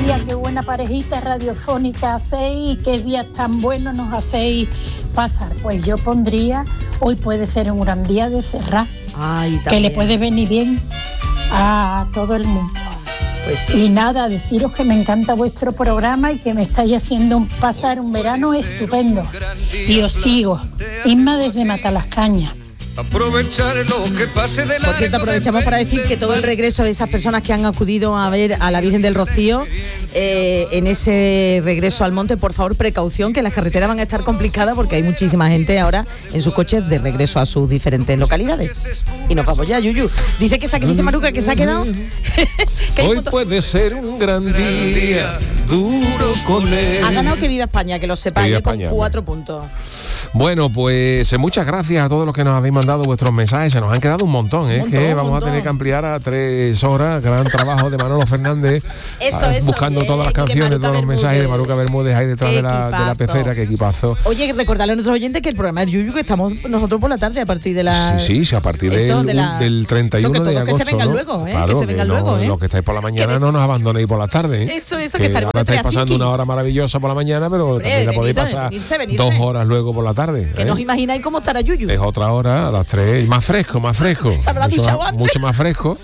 día, qué buena parejita radiofónica hacéis y qué días tan buenos nos hacéis pasar. Pues yo pondría, hoy puede ser un gran día de Serrat, que le puede venir bien a todo el mundo. Pues sí. Y nada, deciros que me encanta vuestro programa y que me estáis haciendo pasar un verano estupendo. Y os sigo. Inma desde Matalascañas. Aprovechar lo que pase de la... Por cierto, aprovechamos para decir que todo el regreso de esas personas que han acudido a ver a la Virgen del Rocío, en ese regreso al monte, por favor, precaución, que las carreteras van a estar complicadas porque hay muchísima gente ahora en sus coches de regreso a sus diferentes localidades. Y nos vamos ya, Yuyu. Dice Maruca que se ha quedado... Hoy puede ser un gran día, duro con él. Ha ganado que viva España, que lo sepáis, con 4 puntos. Bueno, pues muchas gracias a todos los que nos habéis mandado vuestros mensajes. Se nos han quedado un montón, que vamos a tener que ampliar a 3 horas. Gran trabajo de Manolo Fernández, buscando bien, todas las canciones, todos los mensajes de Maruca Bermúdez ahí detrás de la pecera. Qué equipazo. Oye, recordarle a nuestros oyentes que el programa es Yuyu, que estamos nosotros por la tarde a partir de la... Sí, a partir del 31 de agosto. Que se vengan luego, Claro, que se vengan luego, Los que estáis por la mañana no nos abandonéis por la tarde. Eso, que estaremos ahora estáis pasando una hora maravillosa por la mañana, pero también la podéis pasar venirse. 2 horas luego por la tarde. Que no os imagináis cómo estará Yuyu. Es otra hora, a las 3, más fresco. Se habrá duchado antes. Mucho más fresco.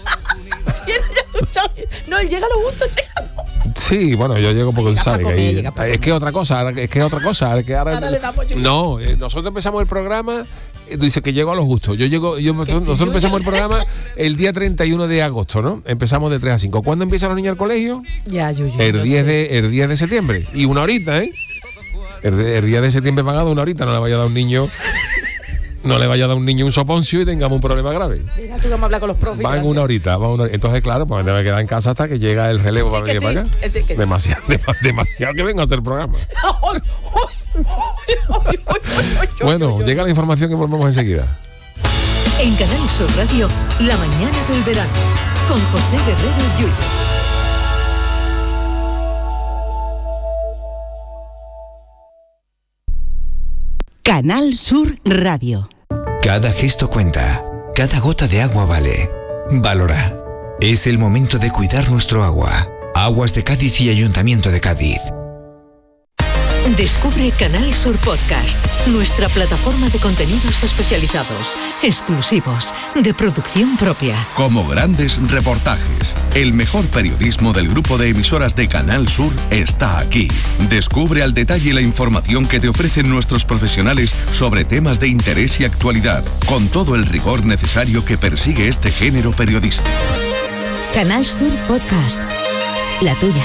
No, él llega a lo justo llegando. Sí, bueno, yo llego porque sabes que es que otra cosa, ahora le damos Yuyu. No, nosotros empezamos el programa. Dice que llego a lo justo. Nosotros empezamos el programa el día 31 de agosto, ¿no? Empezamos de 3 a 5. ¿Cuándo empiezan los niños al colegio? Ya, Yuyu. El 10 de septiembre. Y una horita, El día de septiembre pagado una horita. No le vaya a dar a un niño un soponcio y tengamos un problema grave. Mira, tú vamos a hablar con los profes. Van una horita. Entonces, claro, pues me debe quedar en casa hasta que llega el relevo para venir para acá. Demasiado que venga a hacer el programa. Bueno, llega la información y volvemos enseguida. En Canal Sur Radio, la mañana del verano, con José Guerrero Yuyu. Canal Sur Radio. Cada gesto cuenta, cada gota de agua vale. Valora. Es el momento de cuidar nuestro agua. Aguas de Cádiz y Ayuntamiento de Cádiz. Descubre Canal Sur Podcast, nuestra plataforma de contenidos especializados, exclusivos, de producción propia. Como grandes reportajes, el mejor periodismo del grupo de emisoras de Canal Sur está aquí. Descubre al detalle la información que te ofrecen nuestros profesionales sobre temas de interés y actualidad, con todo el rigor necesario que persigue este género periodístico. Canal Sur Podcast, la tuya.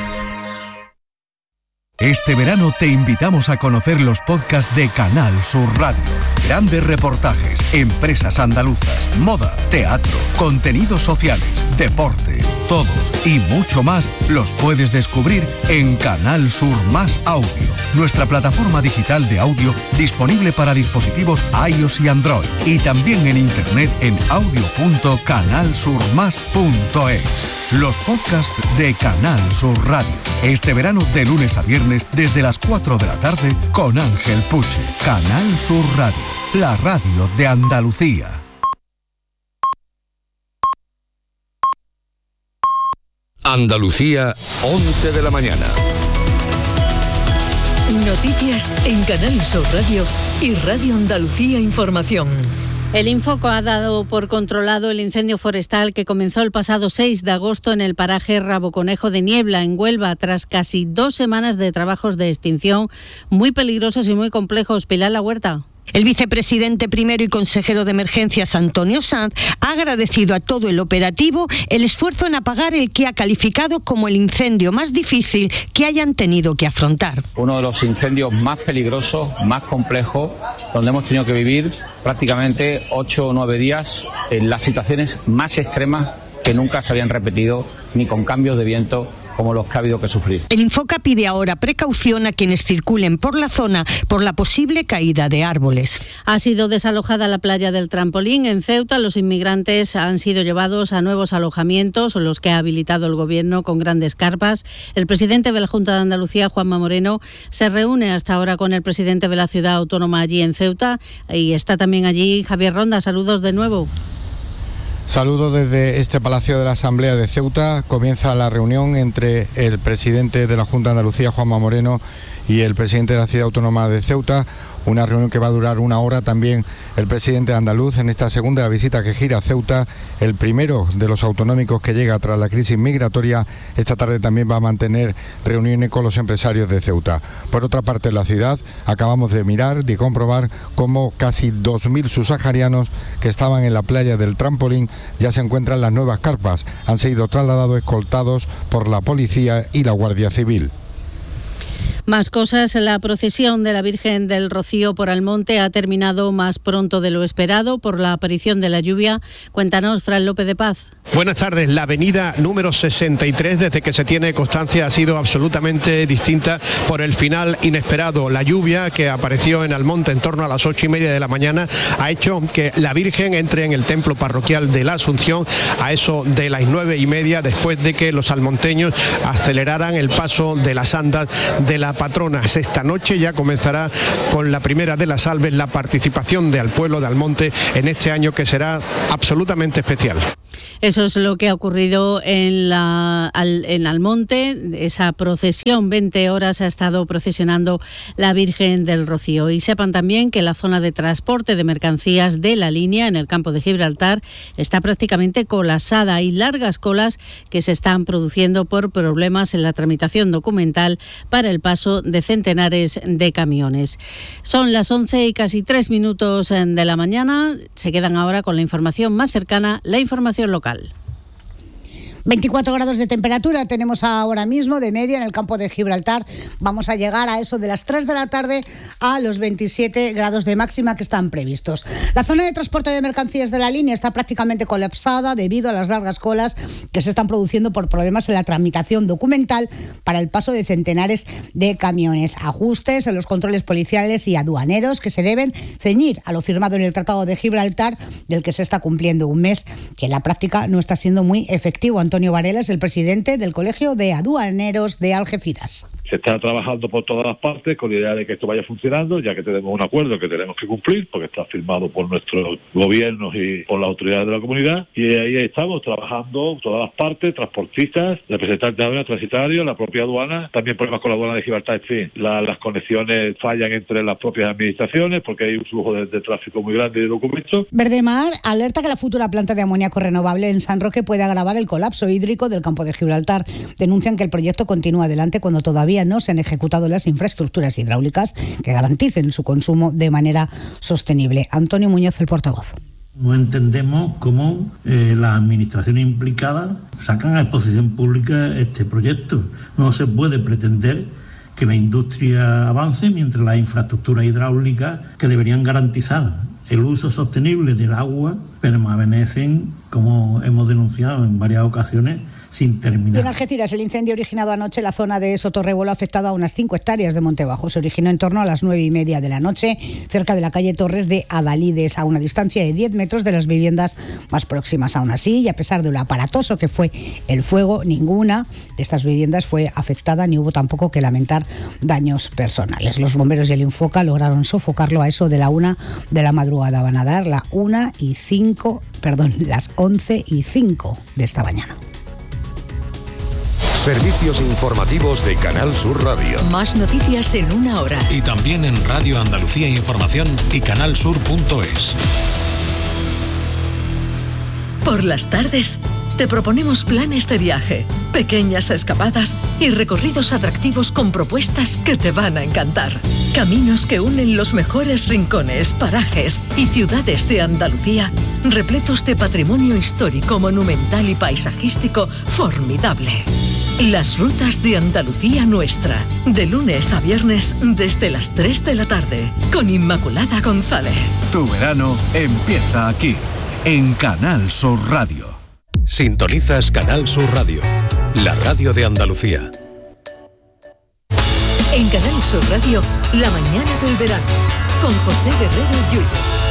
Este verano te invitamos a conocer los podcasts de Canal Sur Radio. Grandes reportajes, empresas andaluzas, moda, teatro, contenidos sociales, deporte, todos y mucho más los puedes descubrir en Canal Sur Más Audio, nuestra plataforma digital de audio disponible para dispositivos iOS y Android, y también en internet en audio.canalsurmas.es. Los podcasts de Canal Sur Radio. Este verano de lunes a viernes desde las 4 de la tarde con Ángel Puche. Canal Sur Radio, la radio de Andalucía. Andalucía, 11 de la mañana. Noticias en Canal Sur Radio y Radio Andalucía Información. El Infoco ha dado por controlado el incendio forestal que comenzó el pasado 6 de agosto en el paraje Raboconejo de Niebla, en Huelva, tras casi 2 semanas de trabajos de extinción muy peligrosos y muy complejos. Pilar La Huerta. El vicepresidente primero y consejero de Emergencias, Antonio Sanz, ha agradecido a todo el operativo el esfuerzo en apagar el que ha calificado como el incendio más difícil que hayan tenido que afrontar. Uno de los incendios más peligrosos, más complejos, donde hemos tenido que vivir prácticamente 8 o 9 días en las situaciones más extremas que nunca se habían repetido, ni con cambios de viento como los que ha habido que sufrir. El Infoca pide ahora precaución a quienes circulen por la zona por la posible caída de árboles. Ha sido desalojada la playa del Trampolín en Ceuta. Los inmigrantes han sido llevados a nuevos alojamientos, los que ha habilitado el gobierno con grandes carpas. El presidente de la Junta de Andalucía, Juanma Moreno, se reúne hasta ahora con el presidente de la ciudad autónoma allí en Ceuta, y está también allí Javier Ronda. Saludos de nuevo. Saludo desde este Palacio de la Asamblea de Ceuta. Comienza la reunión entre el presidente de la Junta de Andalucía, Juanma Moreno, y el presidente de la Ciudad Autónoma de Ceuta. Una reunión que va a durar una hora. También el presidente andaluz en esta segunda visita que gira a Ceuta, el primero de los autonómicos que llega tras la crisis migratoria. Esta tarde también va a mantener reuniones con los empresarios de Ceuta. Por otra parte, en la ciudad acabamos de mirar, de comprobar cómo casi 2.000 subsaharianos que estaban en la playa del Trampolín ya se encuentran en las nuevas carpas. Han sido trasladados escoltados por la policía y la Guardia Civil. Más cosas, la procesión de la Virgen del Rocío por Almonte ha terminado más pronto de lo esperado por la aparición de la lluvia. Cuéntanos, Fran López de Paz. Buenas tardes. La avenida número 63, desde que se tiene constancia, ha sido absolutamente distinta por el final inesperado. La lluvia que apareció en Almonte en torno a las 8:30 de la mañana ha hecho que la Virgen entre en el templo parroquial de la Asunción a eso de las 9:30, después de que los almonteños aceleraran el paso de las andas de la patrona. Esta noche ya comenzará con la primera de las salves la participación del pueblo de Almonte en este año, que será absolutamente especial. Eso es lo que ha ocurrido en Almonte. Esa procesión, 20 horas ha estado procesionando la Virgen del Rocío. Y sepan también que la zona de transporte de mercancías de la línea en el campo de Gibraltar está prácticamente colapsada. Hay largas colas que se están produciendo por problemas en la tramitación documental para el paso de centenares de camiones. Son las 11 y casi 3 minutos de la mañana. Se quedan ahora con la información más cercana, la información local. 24 grados de temperatura tenemos ahora mismo de media en el campo de Gibraltar. Vamos a llegar a eso de las 3 de la tarde a los 27 grados de máxima que están previstos. La zona de transporte de mercancías de la línea está prácticamente colapsada debido a las largas colas que se están produciendo por problemas en la tramitación documental para el paso de centenares de camiones. Ajustes en los controles policiales y aduaneros que se deben ceñir a lo firmado en el Tratado de Gibraltar, del que se está cumpliendo un mes, que en la práctica no está siendo muy efectivo. Antonio Varela es el presidente del Colegio de Aduaneros de Algeciras. Se está trabajando por todas las partes con la idea de que esto vaya funcionando, ya que tenemos un acuerdo que tenemos que cumplir, porque está firmado por nuestros gobiernos y por las autoridades de la comunidad, y ahí estamos trabajando todas las partes, transportistas, representantes de aduanas, transitarios, la propia aduana, también problemas con la aduana de Gibraltar, en fin, las conexiones fallan entre las propias administraciones porque hay un flujo de tráfico muy grande de documentos. Verdemar alerta que la futura planta de amoníaco renovable en San Roque puede agravar el colapso hídrico del campo de Gibraltar. Denuncian que el proyecto continúa adelante cuando todavía no se han ejecutado las infraestructuras hidráulicas que garanticen su consumo de manera sostenible. Antonio Muñoz, el portavoz. No entendemos cómo las administraciones implicadas sacan a exposición pública este proyecto. No se puede pretender que la industria avance mientras las infraestructuras hidráulicas que deberían garantizar el uso sostenible del agua permanecen, como hemos denunciado en varias ocasiones, sin terminar. En Algeciras, el incendio originado anoche en la zona de Sotorrébolo ha afectado a unas 5 hectáreas de monte bajo. Se originó en torno a las 9:30 de la noche, cerca de la calle Torres de Adalides, a una distancia de 10 metros de las viviendas más próximas. Aún así, y a pesar de lo aparatoso que fue el fuego, ninguna de estas viviendas fue afectada, ni hubo tampoco que lamentar daños personales. Los bomberos y el Infoca lograron sofocarlo a eso de la 1 de la madrugada. Van a dar las 11:05 de esta mañana. Servicios informativos de Canal Sur Radio. Más noticias en una hora. Y también en Radio Andalucía Información y canalsur.es. Por las tardes te proponemos planes de viaje, pequeñas escapadas y recorridos atractivos con propuestas que te van a encantar. Caminos que unen los mejores rincones, parajes y ciudades de Andalucía, repletos de patrimonio histórico, monumental y paisajístico formidable. Las rutas de Andalucía Nuestra, de lunes a viernes desde las 3 de la tarde, con Inmaculada González. Tu verano empieza aquí, en Canal Sur Radio. Sintonizas Canal Sur Radio, la radio de Andalucía. En Canal Sur Radio, la mañana del verano, con José Guerrero Yuyo.